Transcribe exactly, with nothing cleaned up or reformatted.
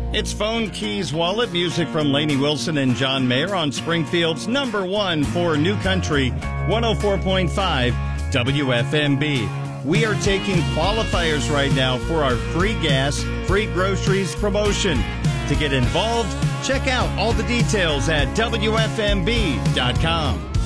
It's Phone Keys Wallet, music from Lainey Wilson and John Mayer on Springfield's number one for New Country, one oh four point five W F M B. We are taking qualifiers right now for our free gas, free groceries promotion. To get involved, check out all the details at W F M B dot com.